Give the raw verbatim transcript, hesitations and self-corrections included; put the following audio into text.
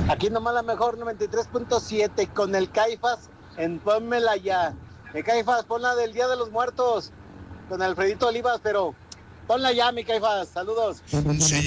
Aquí nomás la mejor noventa y tres punto siete con el Caifás en Pónmela ya. Mi Caifás, ponla del Día de los Muertos con Alfredito Olivas, pero ponla ya, mi Caifás. Saludos. Se